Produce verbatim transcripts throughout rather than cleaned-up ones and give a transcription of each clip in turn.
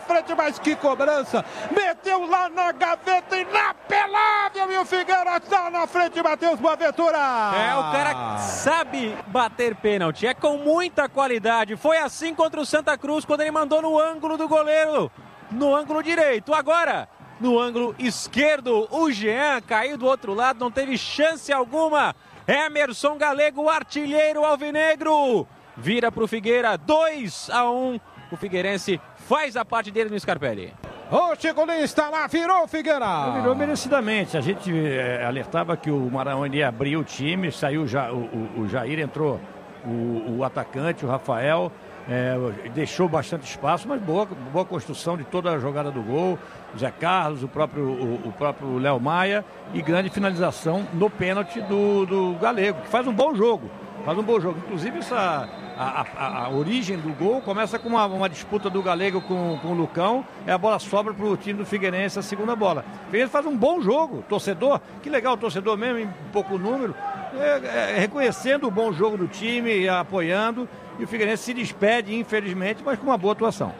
frente, mas que cobrança. Meteu lá na gaveta, inapelável, e o Figueira está na frente, Matheus Boaventura. É, o cara sabe bater pênalti, é com muita qualidade. Foi assim contra o Santa Cruz, quando ele mandou no ângulo do goleiro, no ângulo direito. Agora, no ângulo esquerdo, o Jean caiu do outro lado, não teve chance alguma. Emerson Galego, artilheiro alvinegro, vira para o Figueira, dois a um. O figueirense faz a parte dele no Scarpelli. O Chico Lins está lá, virou o Figueira. Virou merecidamente. A gente é, alertava que o Maranhão ia abrir o time, saiu já, o, o, o Jair, entrou o, o atacante, o Rafael, é, deixou bastante espaço, mas boa, boa construção de toda a jogada do gol. O Zé Carlos, o próprio, o, o próprio Léo Maia, e grande finalização no pênalti do, do Galego, que faz um bom jogo. Faz um bom jogo. Inclusive, essa, a, a, a origem do gol começa com uma, uma disputa do Galego com, com o Lucão. E a bola sobra para o time do Figueirense, a segunda bola. O Figueirense faz um bom jogo. Torcedor, que legal o torcedor mesmo, em pouco número, é, é, reconhecendo o bom jogo do time, apoiando. E o Figueirense se despede, infelizmente, mas com uma boa atuação.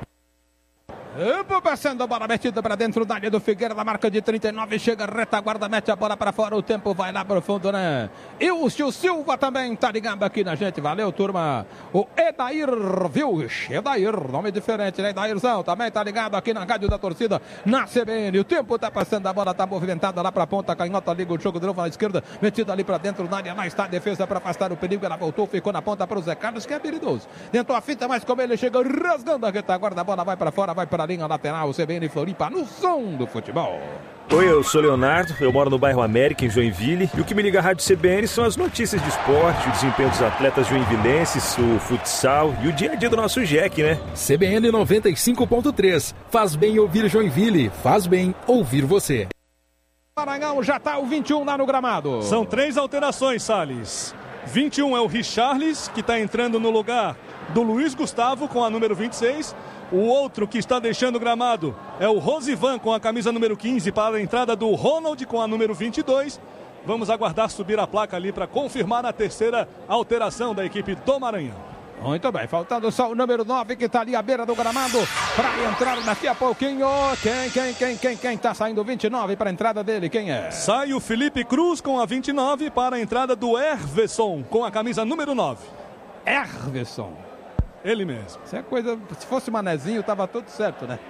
Passando a bola metida para dentro da área do Figueira, da marca de trinta e nove, chega retaguarda, mete a bola para fora, o tempo vai lá para o fundo, né? E o Gil Silva também tá ligado aqui na gente, valeu, turma. O Edair Vilch, Edair, nome diferente, né? Edairzão também tá ligado aqui na rádio da torcida, na C B N. O tempo tá passando, a bola tá movimentada lá para a ponta, canhota liga o jogo de novo na esquerda, metida ali para dentro da área, lá está a defesa para afastar o perigo, ela voltou, ficou na ponta para o Zé Carlos, que é habilidoso. Tentou a fita, mas como ele chega rasgando a retaguarda, a bola vai para fora, vai para linha lateral, C B N Floripa, no som do futebol. Oi, eu sou Leonardo, eu moro no bairro América, em Joinville, e o que me liga à Rádio C B N são as notícias de esporte, o desempenho dos atletas joinvilenses, o futsal e o dia a dia do nosso Jack, né? C B N noventa e cinco ponto três, faz bem ouvir Joinville, faz bem ouvir você. Maranhão já tá o vinte e um lá no gramado. São três alterações, Salles. vinte e um é o Richarlis, que está entrando no lugar do Luiz Gustavo com a número vinte e seis. O outro que está deixando o gramado é o Rosivan com a camisa número quinze para a entrada do Ronald com a número vinte e dois. Vamos aguardar subir a placa ali para confirmar a terceira alteração da equipe do Maranhão. Muito bem, faltando só o número nove que está ali à beira do gramado para entrar daqui a pouquinho. Quem, quem, quem, quem, quem está saindo vinte e nove para a entrada dele? Quem é? Sai o Felipe Cruz com a vinte e nove para a entrada do Herveson com a camisa número nove. Herveson. Ele mesmo. Isso é coisa, se fosse Manezinho, tava tudo certo, né?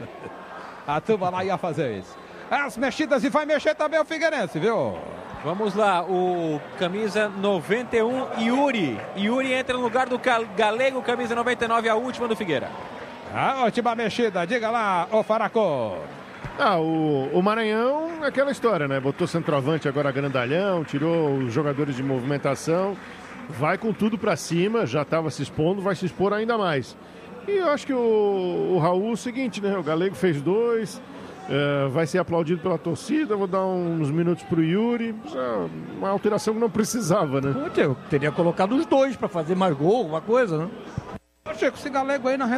A turma lá ia fazer isso. As mexidas e vai mexer também o Figueirense, viu? Vamos lá, o camisa noventa e um, Yuri. Yuri entra no lugar do Galego, camisa noventa e nove, a última do Figueira. A última mexida, diga lá, ô Faraco. Ah, o, o Maranhão, aquela história, né? Botou centroavante agora grandalhão, tirou os jogadores de movimentação. Vai com tudo pra cima, já estava se expondo, vai se expor ainda mais. E eu acho que o, o Raul, é o seguinte, né? O Galego fez dois, uh, vai ser aplaudido pela torcida, vou dar uns minutos pro Yuri. Uma alteração que não precisava, né? Eu teria colocado os dois pra fazer mais gol, alguma coisa, né? Chico, esse Galego aí na